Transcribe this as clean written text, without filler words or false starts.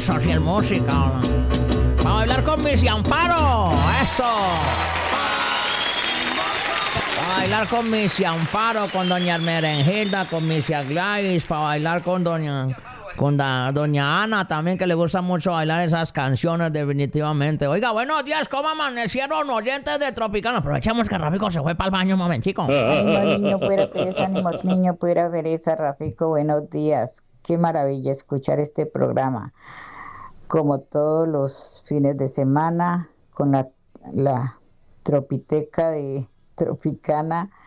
Eso sí es música. Para bailar con Missy Amparo. Eso. Para bailar con Missy Amparo, con doña Hermenegilda, con Missy Gladys, para bailar con doña Ana también, que le gusta mucho bailar esas canciones definitivamente. Oiga, buenos días, ¿cómo amanecieron oyentes de Tropicana? Aprovechamos que Rafico se fue para el baño un momentico. Ánimo, niño, fuera pereza, ánimo, niño, fuera pereza, Rafico, buenos días. Qué maravilla escuchar este programa. Como todos los fines de semana, con la Tropiteca de Tropicana,